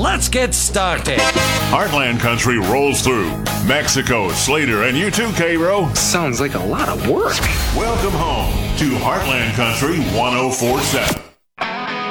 Let's get started. Heartland Country rolls through. Mexico, Slater, and you too, K-Ro. Sounds like a lot of work. Welcome home to Heartland Country 1047.